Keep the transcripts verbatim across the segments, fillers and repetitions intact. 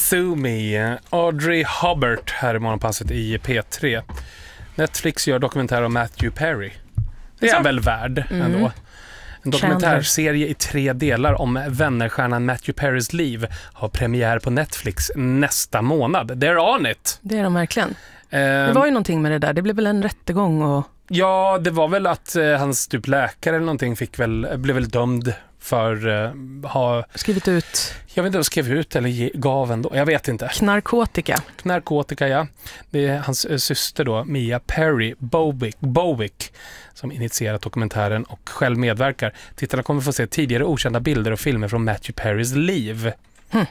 Sue Me. Audrey Hubbard här i morgonpasset i P tre. Netflix gör dokumentär om Matthew Perry. Det är han väl värd mm. ändå. En dokumentärserie i tre delar om vännerstjärnan Matthew Perrys liv har premiär på Netflix nästa månad. They're on it. Det är de verkligen. Um, det var ju någonting med det där. Det blev väl en rättegång och... Ja, det var väl att uh, hans typ läkare eller någonting fick väl, blev väl dömd för uh, ha... Skrivit ut... Jag vet inte om de skrev ut eller ge, gav ändå. Jag vet inte. Knarkotika. Knarkotika, ja. Det är hans uh, syster då, Mia Perry Bowick, Bowick som initierat dokumentären och själv medverkar. Tittarna kommer få se tidigare okända bilder och filmer från Matthew Perrys liv. Hmm.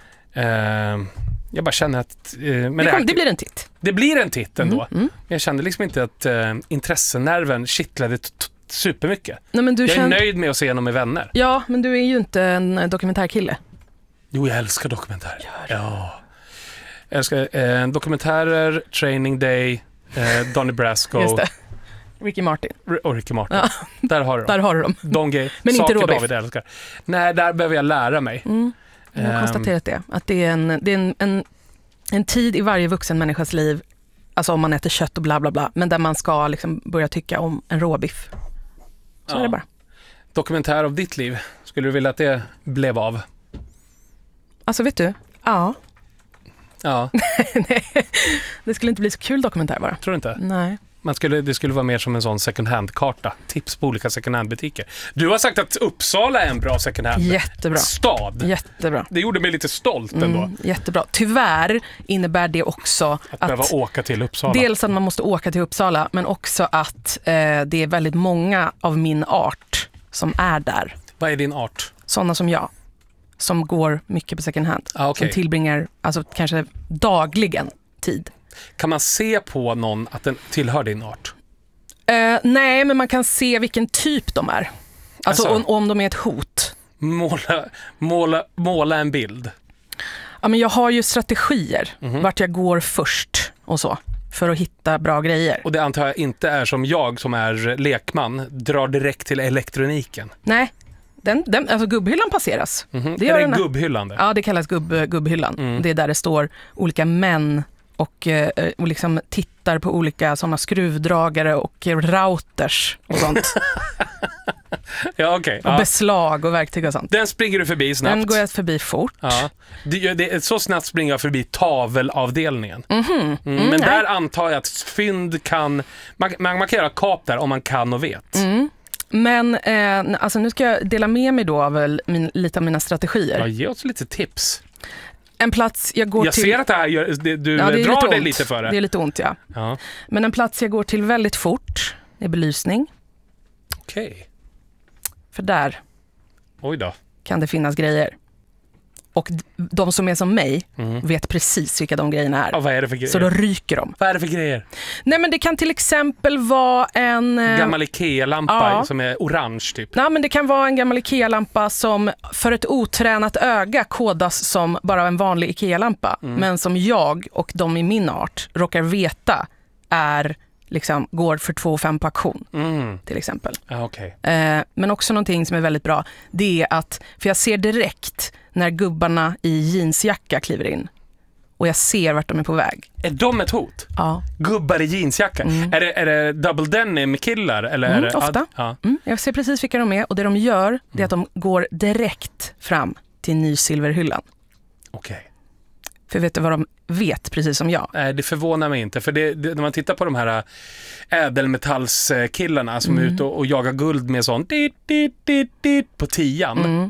Uh, jag bara känner att... Uh, men det, kom, det, det blir en titt. Det blir en titt ändå. Mm, mm. Men jag kände liksom inte att uh, intressenerven kittlade t- t- supermycket. Nej, men du jag är känner... nöjd med att se honom i Vänner. Ja, men du är ju inte en dokumentärkille. Jo, jag älskar dokumentärer. Ja. Jag älskar uh, dokumentärer, Training Day, uh, Donnie Brasco. Just det. Ricky Martin. Och Ricky Martin. Ja. Där har du dem. Där har du dem. De gay. Men saker inte David älskar. Nej, där behöver jag lära mig. Mm. Jag har konstaterat det. Att det är, en, det är en, en, en tid i varje vuxen människas liv, alltså om man äter kött och bla bla bla, men där man ska liksom börja tycka om en råbiff. Så ja. Är det bara. Dokumentär av ditt liv. Skulle du vilja att det blev av? Alltså vet du? Ja. Ja. Nej, det skulle inte bli så kul dokumentär bara. Tror du inte? Nej. Man skulle, det skulle vara mer som en sån second hand-karta. Tips på olika second hand-butiker. Du har sagt att Uppsala är en bra second hand. Jättebra. Stad. Jättebra. Det gjorde mig lite stolt ändå. Mm, jättebra. Tyvärr innebär det också att... Att behöva åka till Uppsala. Dels att man måste åka till Uppsala, men också att eh, det är väldigt många av min art som är där. Vad är din art? Sådana som jag. Som går mycket på second hand. Ah, okay. Som tillbringar alltså, kanske dagligen tid. Kan man se på någon att den tillhör din art? Uh, nej, men man kan se vilken typ de är. Alltså, alltså. Om, om de är ett hot. Måla, måla, måla en bild. Ja, men jag har ju strategier. Mm-hmm. Vart jag går först och så. För att hitta bra grejer. Och det antar jag inte är som jag som är lekman. Drar direkt till elektroniken. Nej. Den, den, alltså gubbhyllan passeras. Mm-hmm. Det är det den gubbhyllan? Det? Ja, det kallas gubb, gubbhyllan. Mm. Det är där det står olika män och, och liksom tittar på olika sådana skruvdragare och routers och sånt. Ja, okay. Och ja. beslag och verktyg och sånt. Den springer du förbi snabbt. Den går jag förbi fort. Ja. Det, det, så snabbt springer jag förbi tavelavdelningen. Mm-hmm. Mm, Mm, men nej. där antar jag att fynd kan... Man, man, man kan göra kap där om man kan och vet. Mm. Men eh, alltså nu ska jag dela med mig då av min, lite av mina strategier. Ja, ge oss lite tips. En plats jag går jag till... Jag ser att det här gör, det, du ja, det drar lite dig ont. lite för det. Det är lite ont, ja. ja. Men en plats jag går till väldigt fort är belysning. Okej. Okay. För där Oj då. kan det finnas grejer. Och de som är som mig mm. vet precis vilka de grejerna är. Ja, vad är det för grejer? Så då ryker de. Vad är det för grejer? Nej, men det kan till exempel vara en... Gammal Ikea-lampa ja. som är orange typ. Nej, men det kan vara en gammal Ikea-lampa som för ett otränat öga kodas som bara en vanlig Ikea-lampa. Mm. Men som jag och de i min art råkar veta är... Liksom, går för två och fem på auktion mm. till exempel. Ah, okay. eh, men också någonting som är väldigt bra, det är att, för jag ser direkt när gubbarna i jeansjacka kliver in och jag ser vart de är på väg. Är de ett hot? Ja. Gubbar i jeansjacka? Mm. Är, det, är det double denim killar? Eller mm, är det, ofta. Ja. Mm, jag ser precis vilka de är och det de gör mm. det är att de går direkt fram till nysilverhyllan. Okej. Okay. För vet du vad de vet, precis som jag? Nej, det förvånar mig inte. För det, det, när man tittar på de här ädelmetallskillarna som mm. är ute och, och jagar guld med sånt dit, dit, dit, dit, på tian. Mm.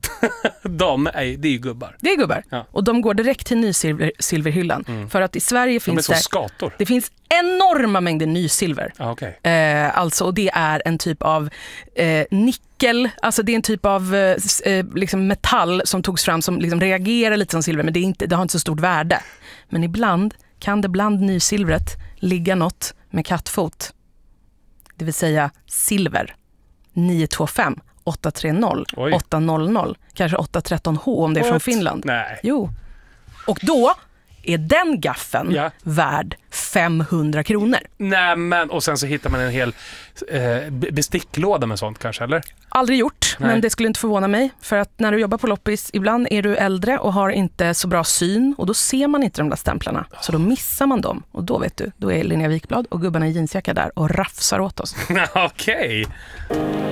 de är, det är ju gubbar. Det är gubbar. Ja. Och de går direkt till nysilverhyllan. Mm. För att i Sverige finns de är det... så skator. Det finns enorma mängder nysilver. Ah, okay. eh, alltså, och det är en typ av eh, nickel. Alltså det är en typ av eh, liksom metall som togs fram som liksom reagerar lite som silver. Men det, är inte, det har inte så stort värde. Men ibland kan det bland nysilvret ligga något med kattfot. Det vill säga silver. nio två fem åtta tre noll åtta noll noll kanske åtta tretton H om det är What? Från Finland. Nej. Jo. Och då är den gaffeln ja. värd femhundra kronor. Nej, men och sen så hittar man en hel eh, besticklåda med sånt kanske, eller? Aldrig gjort, Nej. men det skulle inte förvåna mig. För att när du jobbar på loppis, ibland är du äldre och har inte så bra syn. Och då ser man inte de där stämplarna. Så då missar man dem. Och då vet du, då är Linnea Wikblad och gubbarna i jeansjacka där och rafsar åt oss. Okej. Okay.